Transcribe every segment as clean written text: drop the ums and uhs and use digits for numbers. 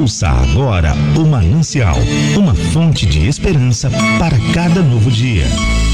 Ouça agora o Manancial, uma fonte de esperança para cada novo dia.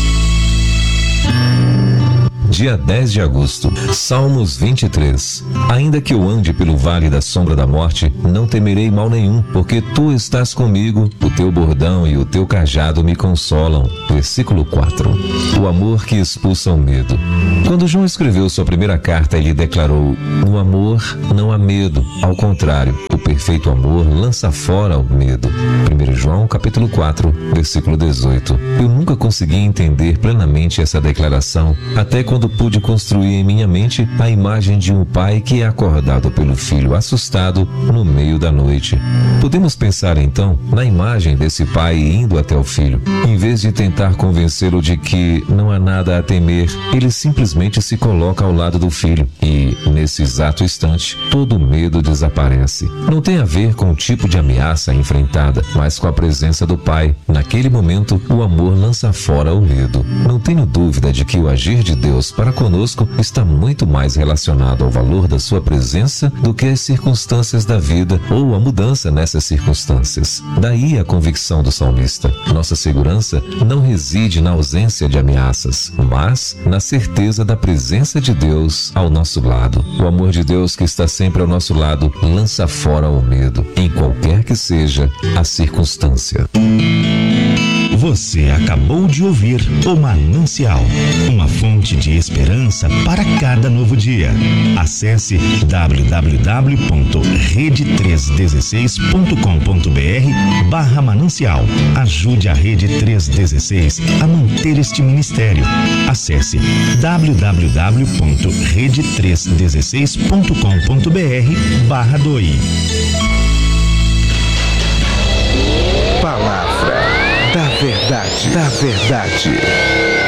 Dia 10 de agosto, Salmos 23. Ainda que eu ande pelo vale da sombra da morte, não temerei mal nenhum, porque tu estás comigo, o teu bordão e o teu cajado me consolam. Versículo 4. O amor que expulsa o medo. Quando João escreveu sua primeira carta, ele declarou: no amor não há medo, ao contrário, o perfeito amor lança fora o medo. 1 João capítulo 4, versículo 18. Eu nunca consegui entender plenamente essa declaração, até quando pude construir em minha mente a imagem de um pai que é acordado pelo filho assustado no meio da noite. Podemos pensar então na imagem desse pai indo até o filho. Em vez de tentar convencê-lo de que não há nada a temer, ele simplesmente se coloca ao lado do filho e, nesse exato instante, todo o medo desaparece. Não tem a ver com o tipo de ameaça enfrentada, mas com a presença do pai. Naquele momento, o amor lança fora o medo. Não tenho dúvida de que o agir de Deus para conosco está muito mais relacionado ao valor da sua presença do que as circunstâncias da vida ou a mudança nessas circunstâncias. Daí a convicção do salmista. Nossa segurança não reside na ausência de ameaças, mas na certeza da presença de Deus ao nosso lado. O amor de Deus que está sempre ao nosso lado lança fora o medo, em qualquer que seja a circunstância. Você acabou de ouvir o Manancial, uma fonte de esperança para cada novo dia. Acesse www.rede316.com.br/manancial. Ajude a Rede 316 a manter este ministério. Acesse www.rede316.com.br/doe. Palavra da verdade.